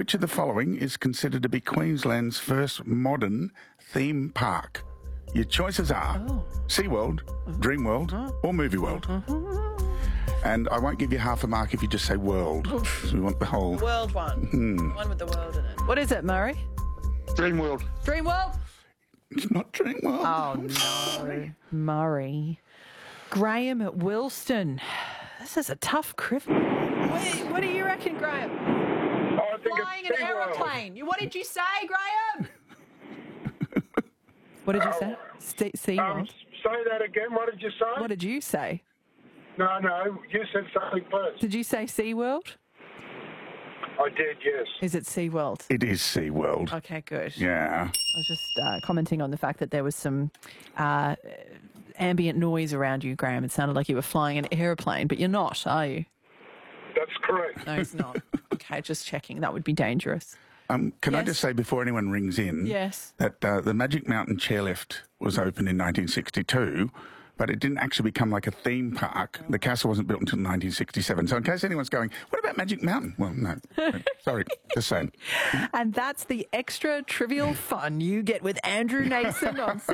Which of the following is considered to be Queensland's first modern theme park? Your choices are SeaWorld, Dreamworld, or Movie World. And I won't give you half a mark if you just say world. So we want the whole... World one. One with the world in it. What is it, Murray? Dreamworld. Dreamworld? It's not Dreamworld. Oh, no. Murray. Graham at Wilston. This is a tough cricket. What do you reckon, Graham? I think Flying it's an SeaWorld. aeroplane. What did you say, Graham? What did you say? SeaWorld. Say that again. What did you say? What did you say? No, you said something first. Did you say SeaWorld? I did, yes. Is it SeaWorld? It is SeaWorld. Okay, good. Yeah. I was just commenting on the fact that there was some ambient noise around you, Graham. It sounded like you were flying an aeroplane, but you're not, are you? That's correct. No, it's not. Okay, just checking. That would be dangerous. Can I Yes. just say before anyone rings in Yes. that the Magic Mountain chairlift was opened in 1962, but it didn't actually become like a theme park. The castle wasn't built until 1967. So in case anyone's going, what about Magic Mountain? Well, no. Sorry, just saying. And that's the extra trivial fun you get with Andrew Nason on